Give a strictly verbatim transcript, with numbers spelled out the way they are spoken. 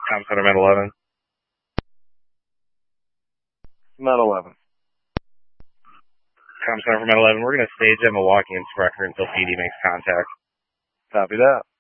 Com Center, Med eleven. Med eleven. Com Center for Med eleven. We're going to stage them a walking instructor until P D makes contact. Copy that.